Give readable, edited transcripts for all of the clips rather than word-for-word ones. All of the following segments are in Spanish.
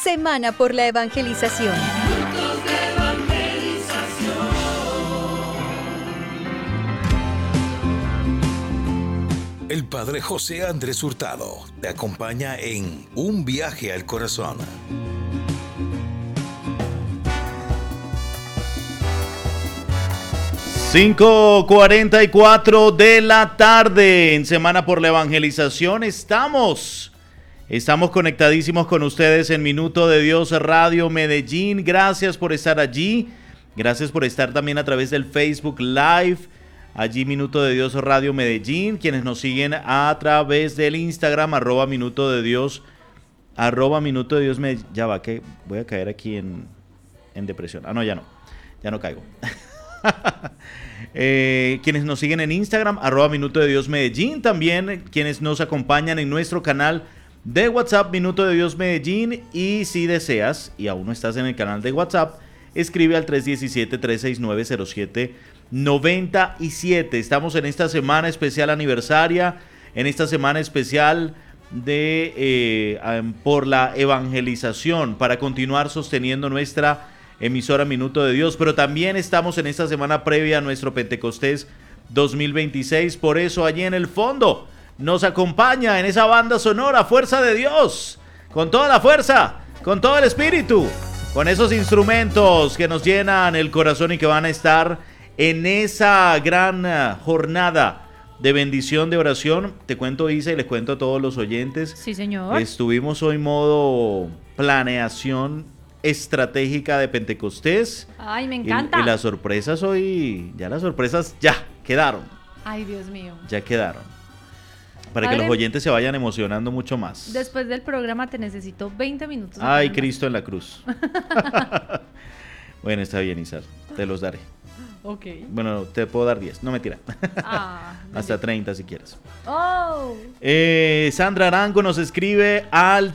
Semana por la Evangelización. El Padre José Andrés Hurtado te acompaña en Un Viaje al Corazón. (5:44 de la tarde) en Semana por la Evangelización. Estamos conectadísimos con ustedes en Minuto de Dios Radio Medellín. Gracias por estar allí. Gracias por estar también a través del Facebook Live. Allí Minuto de Dios Radio Medellín. Quienes nos siguen a través del Instagram, @Minuto de Dios. @Minuto de Dios Medellín. Ya va, que voy a caer aquí en depresión. No, ya no caigo. Quienes nos siguen en Instagram, @Minuto de Dios Medellín. También quienes nos acompañan en nuestro canal de WhatsApp, Minuto de Dios Medellín. Y si deseas y aún no estás en el canal de WhatsApp, escribe al 317-369-0797. Estamos en esta semana especial aniversaria, en esta semana especial por la evangelización, para continuar sosteniendo nuestra emisora Minuto de Dios, pero también estamos en esta semana previa a nuestro Pentecostés 2026. Por eso allí en el fondo nos acompaña en esa banda sonora Fuerza de Dios, con toda la fuerza, con todo el espíritu, con esos instrumentos que nos llenan el corazón y que van a estar en esa gran jornada de bendición, de oración. Te cuento, Isa, y les cuento a todos los oyentes. Sí, señor. Estuvimos hoy modo planeación estratégica de Pentecostés. Ay, me encanta. Y las sorpresas hoy, las sorpresas ya quedaron. Ay, Dios mío. Ya quedaron. Para Padre, que los oyentes se vayan emocionando mucho más. Después del programa te necesito 20 minutos. Ay, Cristo en la cruz. Bueno, está bien, Isar. Te los daré. Ok. Bueno, te puedo dar 10. No, mentira. Hasta 30 si quieres. Oh. Sandra Arango nos escribe al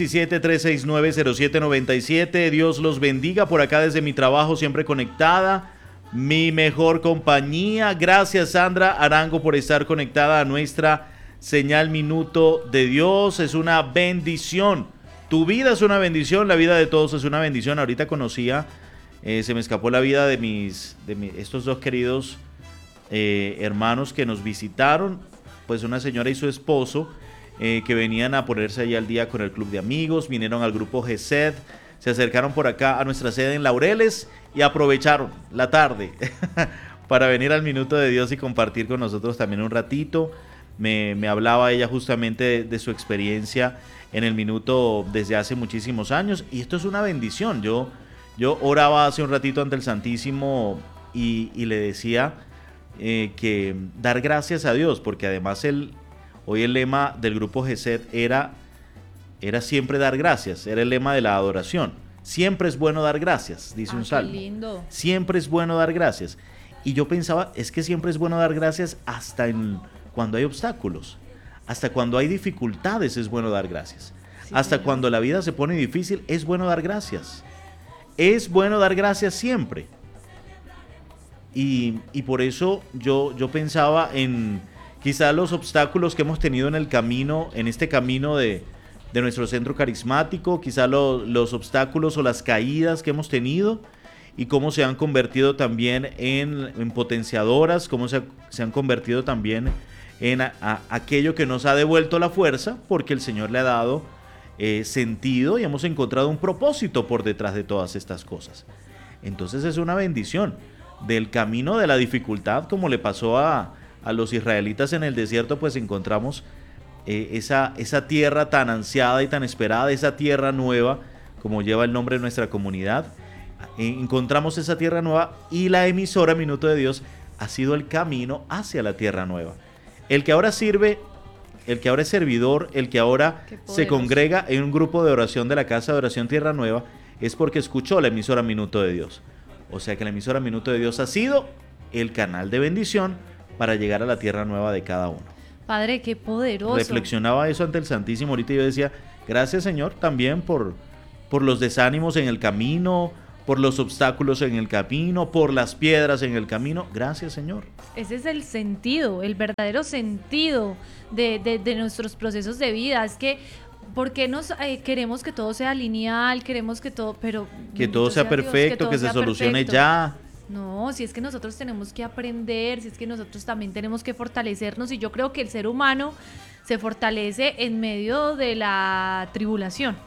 317-369-0797. Dios los bendiga. Por acá desde mi trabajo, siempre conectada. Mi mejor compañía. Gracias, Sandra Arango, por estar conectada a nuestra señal Minuto de Dios. Es una bendición. Tu vida es una bendición. La vida de todos es una bendición. Ahorita conocía... se me escapó la vida de estos dos queridos hermanos que nos visitaron, pues una señora y su esposo, que venían a ponerse allá al día con el club de amigos, vinieron al grupo GESED, se acercaron por acá a nuestra sede en Laureles y aprovecharon la tarde para venir al Minuto de Dios y compartir con nosotros también un ratito. Me hablaba ella justamente de su experiencia en el Minuto desde hace muchísimos años, y esto es una bendición. Yo oraba hace un ratito ante el Santísimo y le decía que dar gracias a Dios, porque además hoy el lema del grupo GESED era siempre dar gracias, era el lema de la adoración. Siempre es bueno dar gracias, dice un salmo. Qué lindo. Siempre es bueno dar gracias. Y yo pensaba, es que siempre es bueno dar gracias hasta cuando hay obstáculos, hasta cuando hay dificultades es bueno dar gracias. Sí, hasta cuando la vida se pone difícil es bueno dar gracias. Es bueno dar gracias siempre. Y por eso yo pensaba en quizás los obstáculos que hemos tenido en el camino, en este camino de nuestro centro carismático, quizás los obstáculos o las caídas que hemos tenido, y cómo se han convertido también en potenciadoras, cómo se han convertido también en aquello que nos ha devuelto la fuerza, porque el Señor le ha dado sentido y hemos encontrado un propósito por detrás de todas estas cosas. Entonces es una bendición. Del camino de la dificultad, como le pasó a los israelitas en el desierto, pues encontramos esa tierra tan ansiada y tan esperada, esa tierra nueva, como lleva el nombre de nuestra comunidad. Encontramos esa tierra nueva, y la emisora Minuto de Dios ha sido el camino hacia la tierra nueva. El que ahora sirve, el que ahora es servidor, el que ahora se congrega en un grupo de oración de la Casa de Oración Tierra Nueva, es porque escuchó la emisora Minuto de Dios. O sea que la emisora Minuto de Dios ha sido el canal de bendición para llegar a la tierra nueva de cada uno. Padre, qué poderoso. Reflexionaba eso ante el Santísimo ahorita, y yo decía, gracias, Señor, también por los desánimos en el camino, por los obstáculos en el camino, por las piedras en el camino. Gracias, Señor. Ese es el sentido, el verdadero sentido de nuestros procesos de vida. Es que ¿Por qué queremos que todo sea lineal, queremos que todo, pero Que todo bendito sea Dios, perfecto, todo que se sea solucione perfecto? ya. No, si es que nosotros tenemos que aprender, si es que nosotros también tenemos que fortalecernos, y yo creo que el ser humano se fortalece en medio de la tribulación.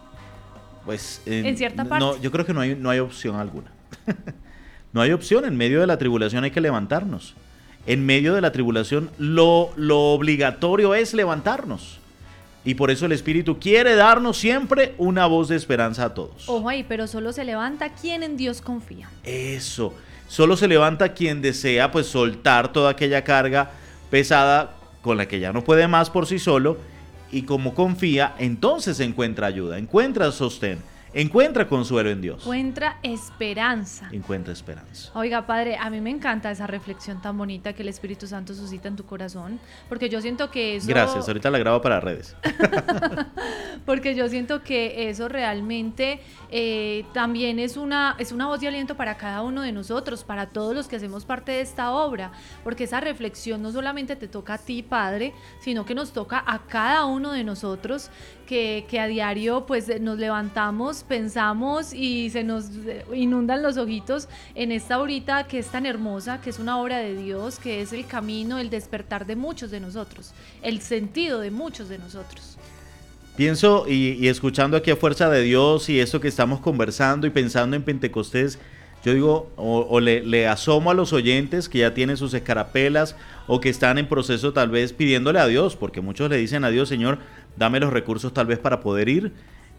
Pues En cierta no, parte. yo creo que no hay opción alguna. No hay opción. En medio de la tribulación hay que levantarnos. En medio de la tribulación lo obligatorio es levantarnos. Y por eso el Espíritu quiere darnos siempre una voz de esperanza a todos. Ojo ahí, pero solo se levanta quien en Dios confía. Eso. Solo se levanta quien desea pues soltar toda aquella carga pesada con la que ya no puede más por sí solo, y como confía, entonces encuentra ayuda, encuentra sostén, encuentra consuelo en Dios, Encuentra esperanza. encuentra esperanza. Oiga, padre, a mí me encanta esa reflexión tan bonita que el Espíritu Santo suscita en tu corazón, porque yo siento que eso... Gracias, ahorita la grabo para redes. Porque yo siento que eso realmente también es una voz de aliento para cada uno de nosotros, para todos los que hacemos parte de esta obra, porque esa reflexión no solamente te toca a ti, padre, sino que nos toca a cada uno de nosotros que a diario pues nos levantamos, pensamos y se nos inundan los ojitos en esta horita que es tan hermosa, que es una obra de Dios, que es el camino, el despertar de muchos de nosotros, el sentido de muchos de nosotros. Pienso y escuchando aquí a Fuerza de Dios y esto que estamos conversando y pensando en Pentecostés, yo digo, o le asomo a los oyentes que ya tienen sus escarapelas o que están en proceso tal vez pidiéndole a Dios, porque muchos le dicen a Dios, Señor, dame los recursos tal vez para poder ir.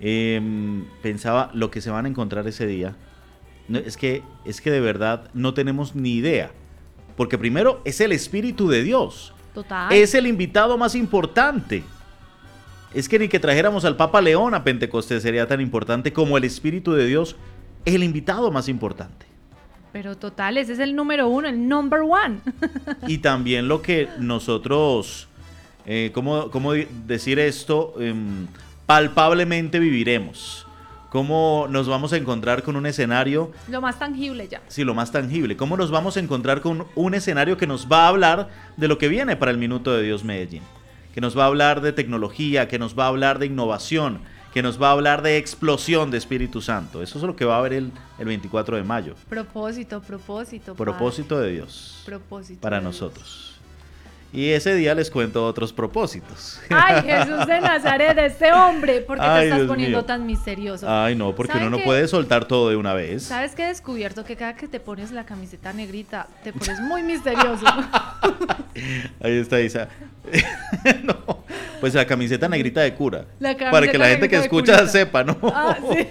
Pensaba lo que se van a encontrar ese día. No, es que de verdad no tenemos ni idea, porque primero es el Espíritu de Dios, Total. es el invitado más importante. Es que ni que trajéramos al Papa León a Pentecostés sería tan importante como el Espíritu de Dios, es el invitado más importante. Pero total, ese es el número uno, el number one. Y también lo que nosotros, ¿cómo decir esto? Palpablemente viviremos. ¿Cómo nos vamos a encontrar con un escenario? Lo más tangible ya. Sí, lo más tangible. ¿Cómo nos vamos a encontrar con un escenario que nos va a hablar de lo que viene para el Minuto de Dios Medellín? Que nos va a hablar de tecnología, que nos va a hablar de innovación, que nos va a hablar de explosión de Espíritu Santo. Eso es lo que va a haber el 24 de mayo. Propósito. Propósito de Dios Propósito para de Dios. nosotros. Y ese día les cuento otros propósitos. Ay, Jesús de Nazaret, este hombre, ¿por qué Ay, te estás Dios poniendo mío. tan misterioso? Ay, no, porque ¿Saben uno no qué? puede soltar todo de una vez. ¿Sabes qué he descubierto? Que cada que te pones la camiseta negrita, te pones muy misterioso. Ahí está Isa. No, pues la camiseta negrita de cura. La camiseta Para que la gente que negrita de escucha curita. sepa, ¿no? Ah, sí.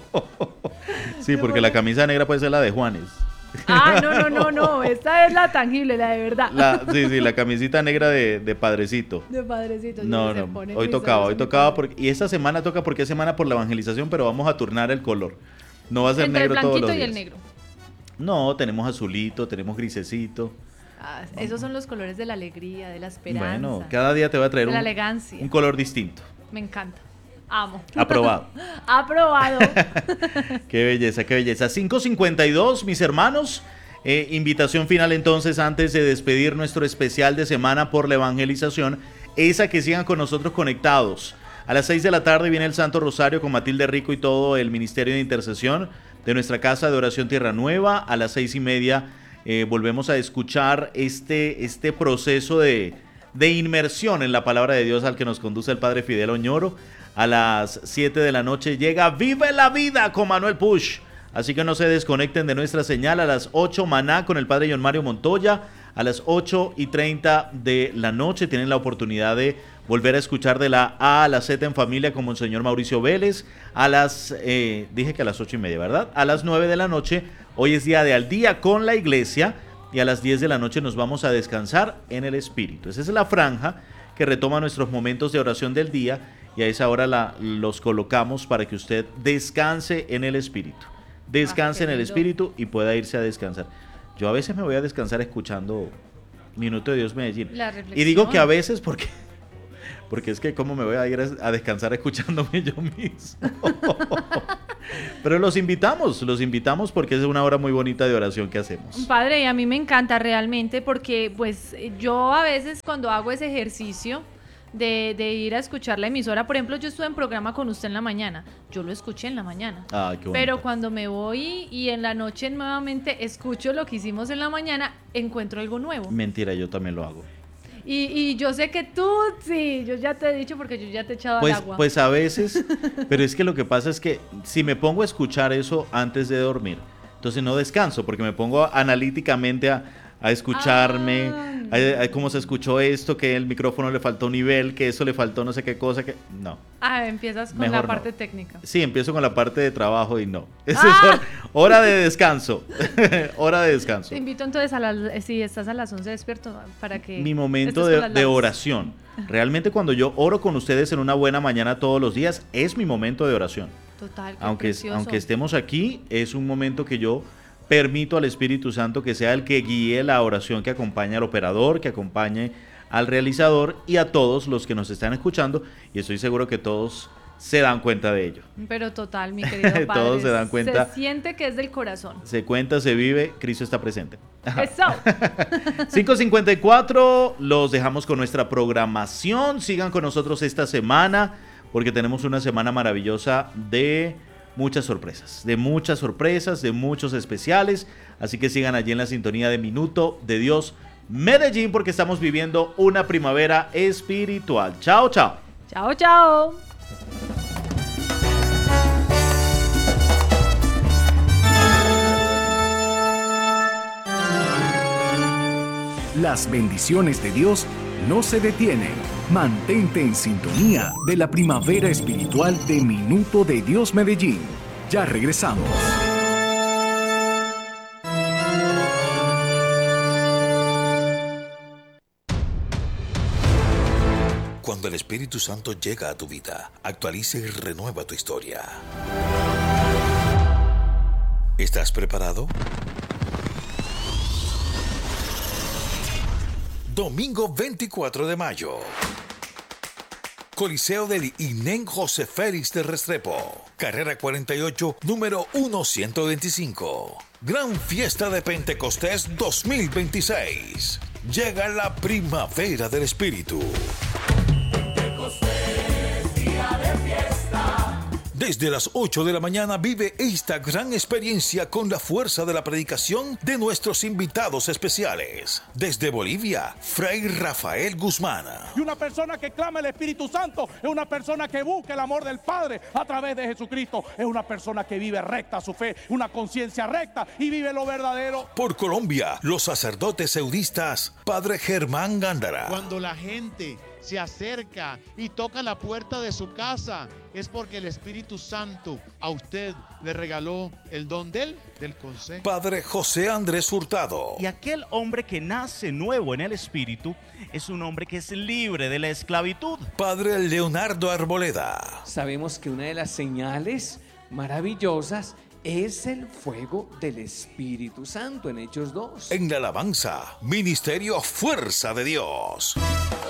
Sí, porque la camisa negra puede ser la de Juanes. Ah, no, esta es la tangible, la de verdad. Sí, la camisita negra de padrecito. De padrecito. No, se pone hoy misterioso, tocaba, y esta semana toca porque es semana por la evangelización, pero vamos a turnar el color. No va a ser entre el negro todos blanquito los y días. el negro. No, tenemos azulito, tenemos grisecito. Ah, esos son los colores de la alegría, de la esperanza. Bueno, cada día te voy a traer de la elegancia. un color distinto. Me encanta. Amo. Aprobado. Aprobado. Qué belleza, qué belleza. 5:52, mis hermanos. Invitación final entonces antes de despedir nuestro especial de semana por la evangelización, es a que sigan con nosotros conectados. A las 6 de la tarde viene el Santo Rosario con Matilde Rico y todo el Ministerio de Intercesión de nuestra Casa de Oración Tierra Nueva. A las 6:30 volvemos a escuchar este proceso de inmersión en la palabra de Dios al que nos conduce el Padre Fidel Oñoro. A las 7 de la noche llega Vive la Vida con Manuel Push. Así que no se desconecten de nuestra señal. A las 8 Maná con el Padre John Mario Montoya. A las 8:30 de la noche tienen la oportunidad de volver a escuchar de la A a la Z en familia con Monseñor Mauricio Vélez. A las, dije que a las 8:30, ¿verdad? A las 9 de la noche, hoy es día de Al Día con la Iglesia. Y a las 10 de la noche nos vamos a descansar en el Espíritu. Esa es la franja que retoma nuestros momentos de oración del día. Y a esa hora los colocamos para que usted descanse en el Espíritu. Descanse en el lindo. Espíritu y pueda irse a descansar. Yo a veces me voy a descansar escuchando Minuto de Dios Medellín. La reflexión. Y digo que a veces porque es que cómo me voy a ir a descansar escuchándome yo mismo. Pero los invitamos porque es una hora muy bonita de oración que hacemos. Padre, y a mí me encanta realmente porque pues yo a veces cuando hago ese ejercicio de ir a escuchar la emisora. Por ejemplo, yo estuve en programa con usted en la mañana, yo lo escuché en la mañana. Ay, qué bonito. Pero cuando me voy y en la noche nuevamente escucho lo que hicimos en la mañana, encuentro algo nuevo. Mentira, yo también lo hago. Y yo sé que tú, sí, yo ya te he dicho porque yo ya te he echado al agua. Pues a veces, pero es que lo que pasa es que si me pongo a escuchar eso antes de dormir, entonces no descanso porque me pongo analíticamente a escucharme, a cómo se escuchó esto, que el micrófono le faltó un nivel, que eso le faltó no sé qué cosa, que no. Empiezas con Mejor la parte no. técnica. Sí, empiezo con la parte de trabajo y no. Eso es hora de descanso. Hora de descanso. Te invito entonces si estás a las 11 despierto para que... Mi momento estés con las de labs. oración. Realmente cuando yo oro con ustedes en una buena mañana todos los días, es mi momento de oración. Total, qué Aunque precioso. estemos aquí, es un momento que yo permito al Espíritu Santo que sea el que guíe la oración que acompañe al operador, que acompañe al realizador y a todos los que nos están escuchando, y estoy seguro que todos se dan cuenta de ello. Pero total, mi querido padre. Todos se dan cuenta. Se siente que es del corazón. Se cuenta, se vive, Cristo está presente. Eso. 5:54, los dejamos con nuestra programación. Sigan con nosotros esta semana porque tenemos una semana maravillosa de muchas sorpresas, de muchos especiales. Así que sigan allí en la sintonía de Minuto de Dios Medellín porque estamos viviendo una primavera espiritual. Chao, chao. Chao, chao. Las bendiciones de Dios no se detienen. Mantente en sintonía de la primavera espiritual de Minuto de Dios Medellín. Ya regresamos. Cuando el Espíritu Santo llega a tu vida, actualiza y renueva tu historia. ¿Estás preparado? Domingo 24 de mayo. Coliseo del INEN José Félix de Restrepo. Carrera 48, número 1125. Gran Fiesta de Pentecostés 2026. Llega la primavera del Espíritu. Desde las 8 de la mañana vive esta gran experiencia con la fuerza de la predicación de nuestros invitados especiales. Desde Bolivia, Fray Rafael Guzmán. Y una persona que clama el Espíritu Santo es una persona que busca el amor del Padre a través de Jesucristo. Es una persona que vive recta su fe, una conciencia recta y vive lo verdadero. Por Colombia, los sacerdotes eudistas, Padre Germán Gándara. Cuando la gente se acerca y toca la puerta de su casa, es porque el Espíritu Santo a usted le regaló el don del consejo. Padre José Andrés Hurtado. Y aquel hombre que nace nuevo en el Espíritu es un hombre que es libre de la esclavitud. Padre Leonardo Arboleda. Sabemos que una de las señales maravillosas es el fuego del Espíritu Santo en Hechos 2. En la alabanza, Ministerio Fuerza de Dios.